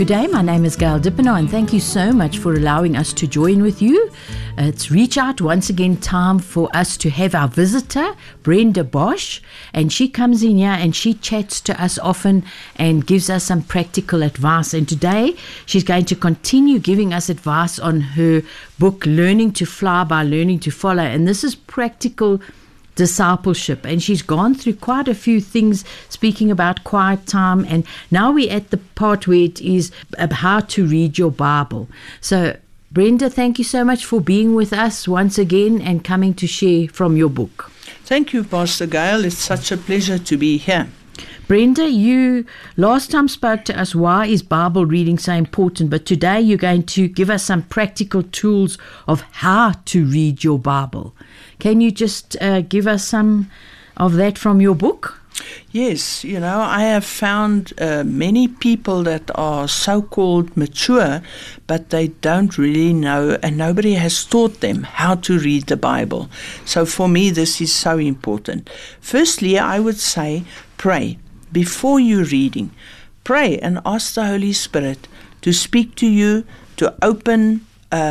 Good day, my name is Gail Dippenaar and thank you so much for allowing us to join with you. It's Reach Out, once again time for us to have our visitor, Brenda Bosch, and she comes in here and she chats to us often and gives us some practical advice. And today she's going to continue giving us advice on her book, Learning to Fly by Learning to Follow. And this is practical discipleship, and she's gone through quite a few things speaking about quiet time, and now we're at the part where it is about how to read your Bible. So Brenda, thank you so much for being with us once again and coming to share from your book. Thank you, Pastor Gail. It's such a pleasure to be here. Brenda, you last time spoke to us why is Bible reading so important, but today you're going to give us some practical tools of how to read your Bible. Can you just give us some of that from your book? Yes, I have found many people that are so-called mature, but they don't really know, and nobody has taught them how to read the Bible. So for me, this is so important. Firstly, I would say pray. Before you're reading, pray and ask the Holy Spirit to speak to you, to open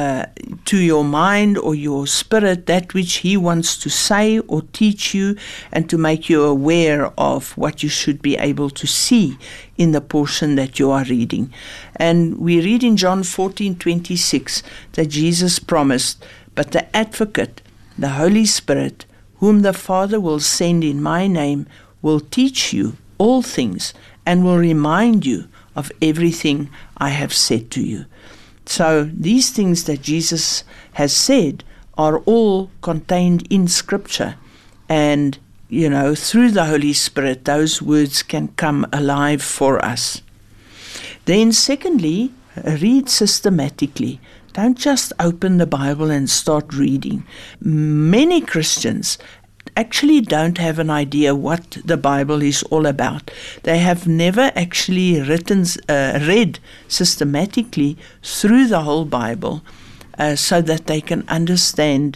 to your mind or your spirit that which He wants to say or teach you, and to make you aware of what you should be able to see in the portion that you are reading. And we read in John 14:26 that Jesus promised, "But the Advocate, the Holy Spirit, whom the Father will send in my name, will teach you all things and will remind you of everything I have said to you." So these things that Jesus has said are all contained in Scripture. And, through the Holy Spirit, those words can come alive for us. Then secondly, read systematically. Don't just open the Bible and start reading. Many Christians actually don't have an idea what the Bible is all about. They have never actually read systematically through the whole Bible so that they can understand,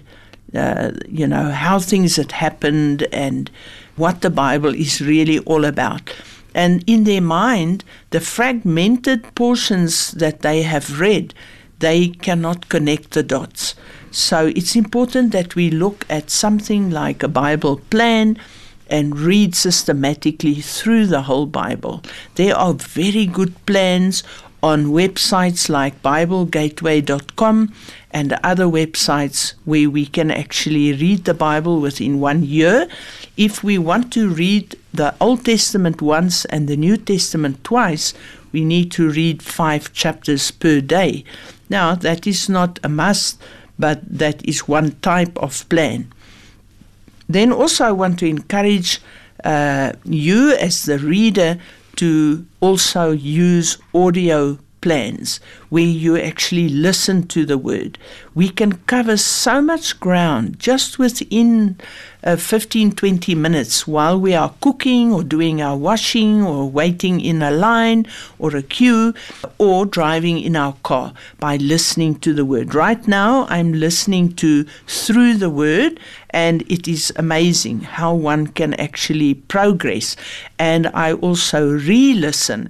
how things had happened and what the Bible is really all about. And in their mind, the fragmented portions that they have read, they cannot connect the dots. So it's important that we look at something like a Bible plan and read systematically through the whole Bible. There are very good plans on websites like BibleGateway.com and other websites where we can actually read the Bible within 1 year. If we want to read the Old Testament once and the New Testament twice, we need to read 5 chapters per day. Now, that is not a must, but that is one type of plan. Then also I want to encourage you as the reader to also use audio plans where you actually listen to the word. We can cover so much ground just within 15-20 minutes while we are cooking or doing our washing or waiting in a line or a queue or driving in our car by listening to the word. Right now I'm listening to Through the Word, and it is amazing how one can actually progress. And I also re-listen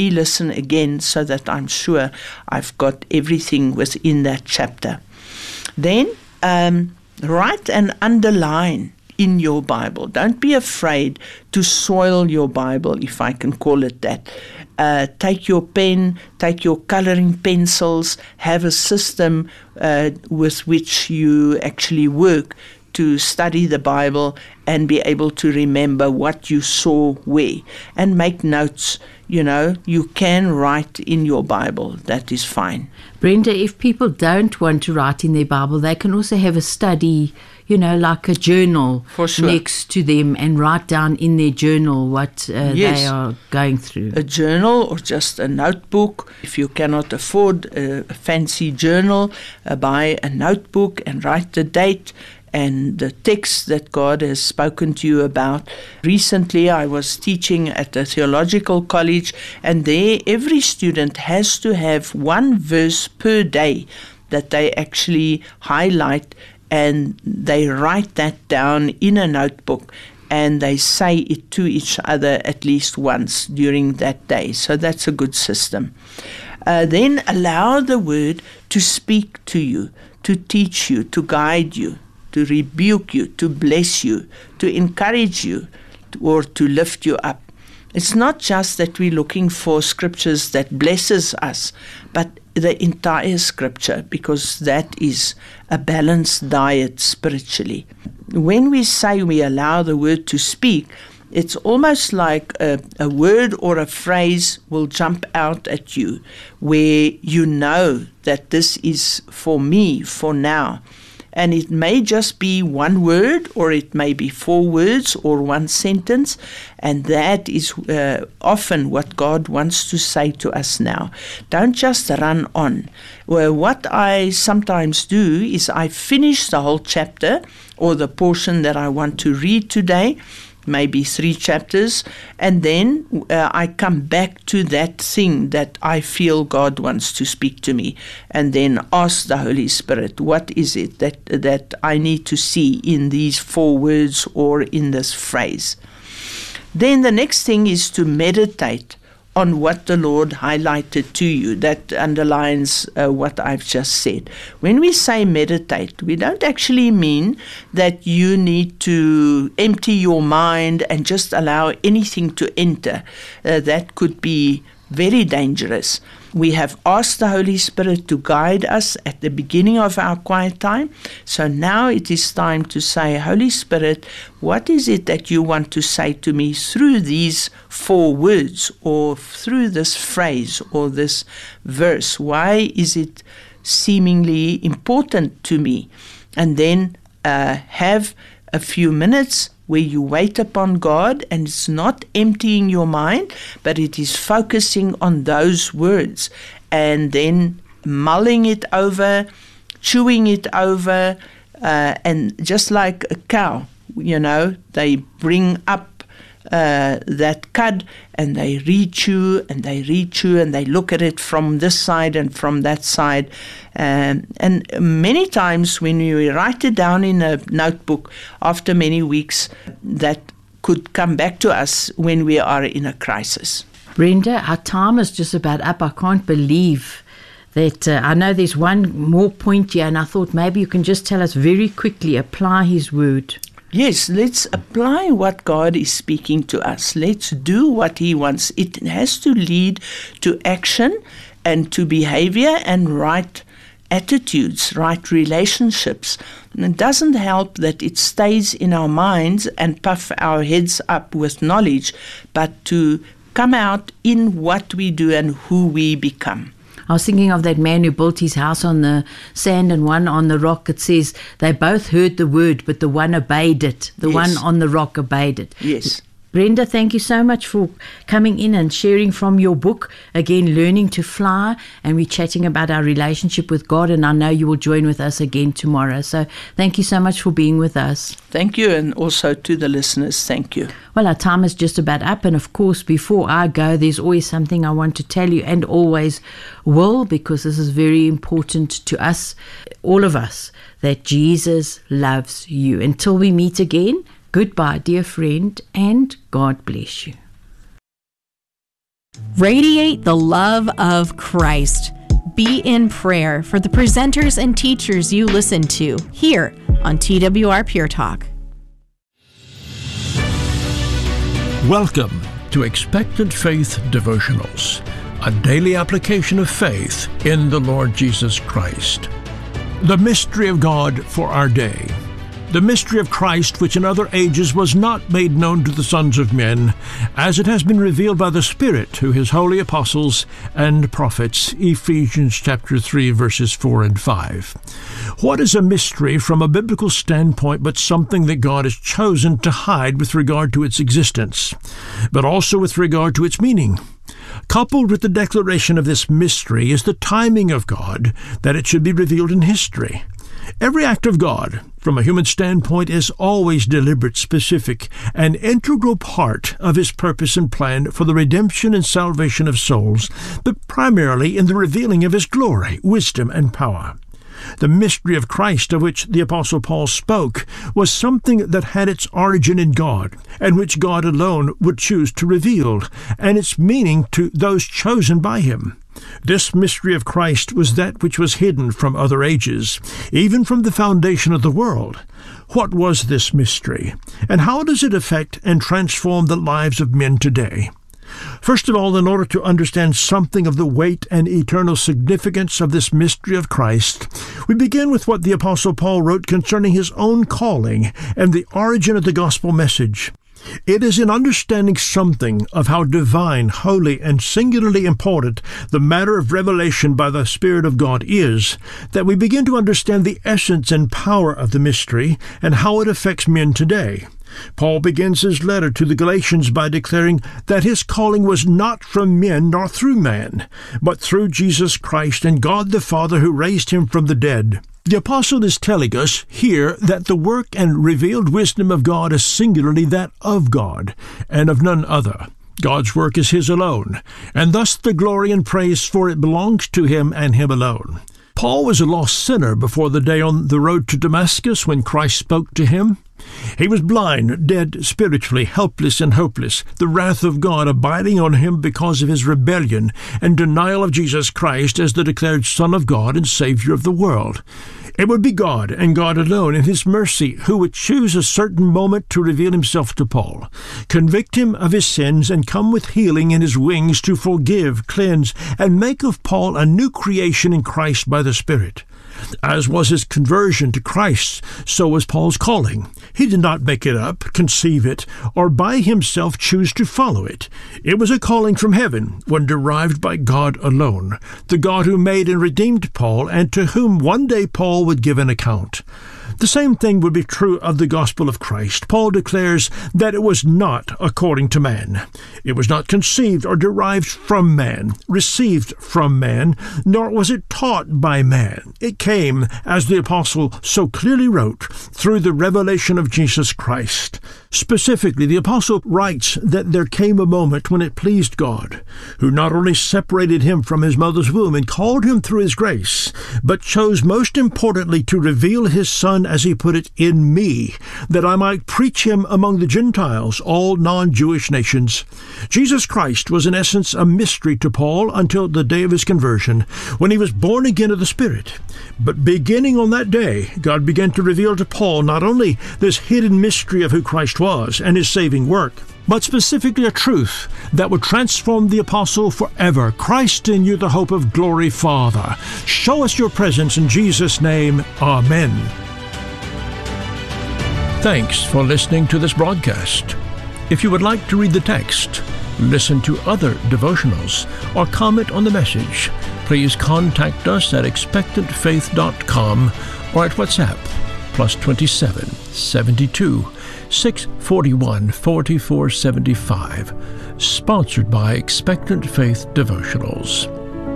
again so that I'm sure I've got everything within that chapter. Then write and underline in your Bible. Don't be afraid to soil your Bible, if I can call it that. Take your pen, take your coloring pencils, have a system with which you actually work to study the Bible and be able to remember what you saw where, and make notes. You can write in your Bible. That is fine. Brenda, if people don't want to write in their Bible, they can also have a study, like a journal next to them, and write down in their journal what they are going through. A journal or just a notebook. If you cannot afford a fancy journal, buy a notebook and write the date and the text that God has spoken to you about. Recently, I was teaching at a theological college, and there every student has to have one verse per day that they actually highlight, and they write that down in a notebook, and they say it to each other at least once during that day. So that's a good system. Then allow the word to speak to you, to teach you, to guide you, to rebuke you, to bless you, to encourage you, or to lift you up. It's not just that we're looking for scriptures that blesses us, but the entire scripture, because that is a balanced diet spiritually. When we say we allow the word to speak, it's almost like a word or a phrase will jump out at you where you know that this is for me, for now. And it may just be one word, or it may be 4 words or 1 sentence. And that is often what God wants to say to us now. Don't just run on. Well, what I sometimes do is I finish the whole chapter or the portion that I want to read today, maybe 3 chapters, and then I come back to that thing that I feel God wants to speak to me, and then ask the Holy Spirit, what is it that I need to see in these 4 words or in this phrase? Then the next thing is to meditate on what the Lord highlighted to you. That underlines what I've just said. When we say meditate, we don't actually mean that you need to empty your mind and just allow anything to enter. That could be very dangerous. We have asked the Holy Spirit to guide us at the beginning of our quiet time. So now it is time to say, Holy Spirit, what is it that you want to say to me through these 4 words, or through this phrase or this verse? Why is it seemingly important to me? And then have a few minutes where you wait upon God, and it's not emptying your mind, but it is focusing on those words, and then mulling it over, chewing it over, and just like a cow, they bring up that cud, and they rechew and they rechew, and they look at it from this side and from that side. And many times when you write it down in a notebook, after many weeks, that could come back to us when we are in a crisis. Brenda, our time is just about up. I can't believe that. I know there's one more point here, and I thought maybe you can just tell us very quickly, apply His word. Yes, let's apply what God is speaking to us. Let's do what He wants. It has to lead to action and to behavior and right attitudes, right relationships. And it doesn't help that it stays in our minds and puff our heads up with knowledge, but to come out in what we do and who we become. I was thinking of that man who built his house on the sand and one on the rock. It says they both heard the word, but the one obeyed it. The one on the rock obeyed it. Yes. Brenda, thank you so much for coming in and sharing from your book, again, Learning to Fly, and we're chatting about our relationship with God, and I know you will join with us again tomorrow. So thank you so much for being with us. Thank you, and also to the listeners, thank you. Well, our time is just about up, and of course, before I go, there's always something I want to tell you, and always will, because this is very important to us, all of us, that Jesus loves you. Until we meet again, goodbye, dear friend, and God bless you. Radiate the love of Christ. Be in prayer for the presenters and teachers you listen to here on TWR Pure Talk. Welcome to Expectant Faith Devotionals, a daily application of faith in the Lord Jesus Christ. The mystery of God for our day. The mystery of Christ, which in other ages was not made known to the sons of men, as it has been revealed by the Spirit to His holy apostles and prophets. Ephesians chapter 3, verses 4 and 5. What is a mystery from a biblical standpoint but something that God has chosen to hide with regard to its existence, but also with regard to its meaning? Coupled with the declaration of this mystery is the timing of God, that it should be revealed in history. Every act of God, from a human standpoint, is always deliberate, specific, an integral part of His purpose and plan for the redemption and salvation of souls, but primarily in the revealing of His glory, wisdom, and power. The mystery of Christ, of which the Apostle Paul spoke, was something that had its origin in God, and which God alone would choose to reveal, and its meaning to those chosen by Him. This mystery of Christ was that which was hidden from other ages, even from the foundation of the world. What was this mystery, and how does it affect and transform the lives of men today? First of all, in order to understand something of the weight and eternal significance of this mystery of Christ, we begin with what the Apostle Paul wrote concerning his own calling and the origin of the gospel message. It is in understanding something of how divine, holy, and singularly important the matter of revelation by the Spirit of God is that we begin to understand the essence and power of the mystery and how it affects men today. Paul begins his letter to the Galatians by declaring that his calling was not from men nor through man, but through Jesus Christ and God the Father who raised him from the dead. The apostle is telling us here that the work and revealed wisdom of God is singularly that of God, and of none other. God's work is his alone, and thus the glory and praise for it belongs to him and him alone. Paul was a lost sinner before the day on the road to Damascus when Christ spoke to him. He was blind, dead spiritually, helpless and hopeless, the wrath of God abiding on him because of his rebellion and denial of Jesus Christ as the declared Son of God and Savior of the world. It would be God and God alone in his mercy who would choose a certain moment to reveal himself to Paul, convict him of his sins, and come with healing in his wings to forgive, cleanse, and make of Paul a new creation in Christ by the Spirit. As was his conversion to Christ, so was Paul's calling. He did not make it up, conceive it, or by himself choose to follow it. It was a calling from heaven, one derived by God alone, the God who made and redeemed Paul, and to whom one day Paul would give an account. The same thing would be true of the gospel of Christ. Paul declares that it was not according to man. It was not conceived or derived from man, received from man, nor was it taught by man. It came, as the apostle so clearly wrote, through the revelation of Jesus Christ. Specifically, the apostle writes that there came a moment when it pleased God, who not only separated him from his mother's womb and called him through his grace, but chose most importantly to reveal his Son, as he put it, in me, that I might preach him among the Gentiles, all non-Jewish nations. Jesus Christ was in essence a mystery to Paul until the day of his conversion, when he was born again of the Spirit. But beginning on that day, God began to reveal to Paul not only this hidden mystery of who Christ was and his saving work, but specifically a truth that would transform the apostle forever. Christ in you, the hope of glory, Father. Show us your presence in Jesus' name. Amen. Thanks for listening to this broadcast. If you would like to read the text, listen to other devotionals, or comment on the message, please contact us at expectantfaith.com or at WhatsApp +27 72 641 4475. Sponsored by Expectant Faith Devotionals.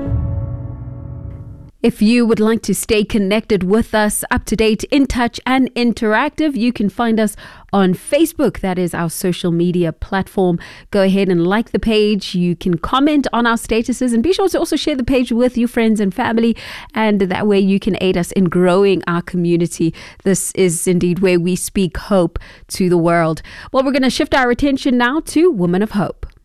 If you would like to stay connected with us, up to date, in touch, and interactive, you can find us on Facebook. That is our social media platform. Go ahead and like the page. You can comment on our statuses, and be sure to also share the page with your friends and family. And that way you can aid us in growing our community. This is indeed where we speak hope to the world. Well, we're going to shift our attention now to Women of Hope.